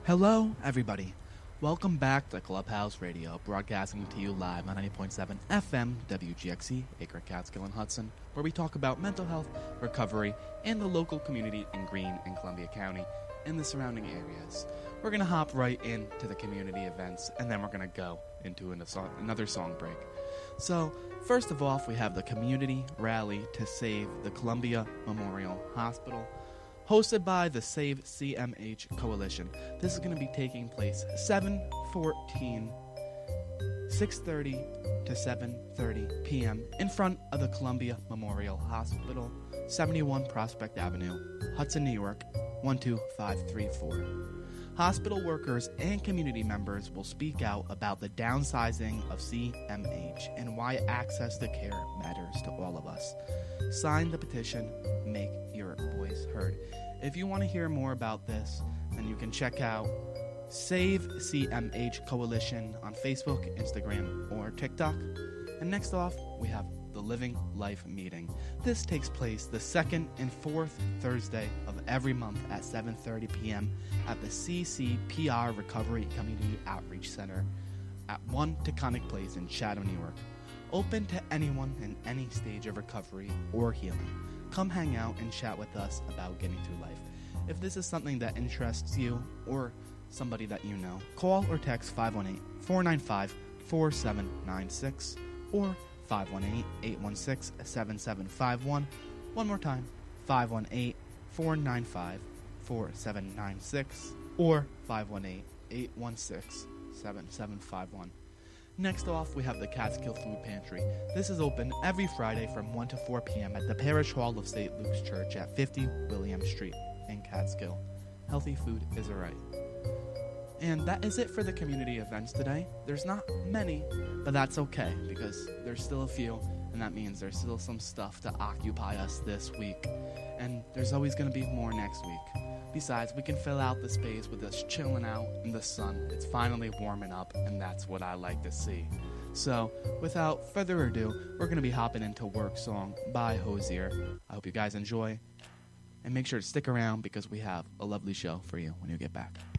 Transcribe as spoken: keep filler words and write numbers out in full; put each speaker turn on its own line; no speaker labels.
Hello, everybody. Welcome back to Clubhouse Radio, broadcasting to you live on ninety point seven F M W G X C, Acre, Catskill, and Hudson, where we talk about mental health, recovery, and the local community in Greene and Columbia County and the surrounding areas. We're going to hop right into the community events, and then we're going to go into another song break. So, first of all, we have the community rally to save the Columbia Memorial Hospital, hosted by the Save C M H Coalition. This is going to be taking place seven fourteen, six thirty to seven thirty p.m. in front of the Columbia Memorial Hospital, seventy-one Prospect Avenue, Hudson, New York, one two five three four. Hospital workers and community members will speak out about the downsizing of C M H and why access to care matters to all of us. Sign the petition, make your voice heard. If you want to hear more about this, then you can check out Save C M H Coalition on Facebook, Instagram, or TikTok. And next off, we have the Living Life Meeting. This takes place the second and fourth Thursday of every month at seven thirty p.m. at the C C P R Recovery Community Outreach Center at one Taconic Place in Chatham, New York. Open to anyone in any stage of recovery or healing. Come hang out and chat with us about getting through life. If this is something that interests you or somebody that you know, call or text five one eight, four nine five, four seven nine six or five one eight, eight one six, seven seven five one. One more time, five one eight, four nine five, four seven nine six or five one eight, eight one six, seven seven five one. Next off, we have the Catskill Food Pantry. This is open every Friday from one to four p.m. at the Parish Hall of Saint Luke's Church at fifty William Street in Catskill. Healthy food is a right. And that is it for the community events today. There's not many, but that's okay because there's still a few, and that means there's still some stuff to occupy us this week. And there's always going to be more next week. Besides, we can fill out the space with us chilling out in the sun. It's finally warming up, and that's what I like to see. So, without further ado, we're going to be hopping into Work Song by Hozier. I hope you guys enjoy, and make sure to stick around because we have a lovely show for you when you get back.